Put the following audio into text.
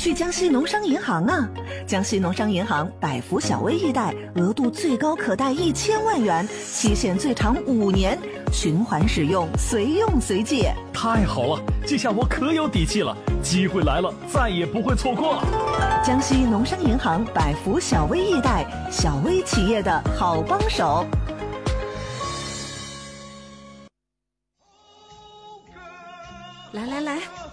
去江西农商银行啊！江西农商银行百福小微易贷，额度最高可贷1000万元，期限最长5年，循环使用，随用随借。 太好了，这下我可有底气了，机会来了，再也不会错过了。 江西农商银行百福小微易贷，小微企业的好帮手。来来来，